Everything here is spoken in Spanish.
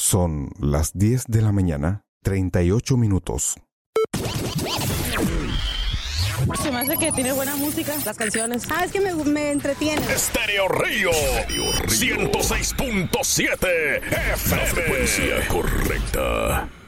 Son las 10 de la mañana, 38 minutos. Se me hace que tiene buena música, las canciones. Es que me entretiene. Estéreo Río 106.7 FM. La frecuencia correcta.